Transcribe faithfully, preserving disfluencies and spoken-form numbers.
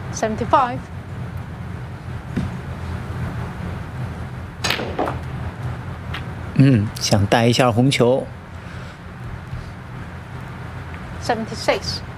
seventy-five, 嗯，想带一下红球。 seventy-six,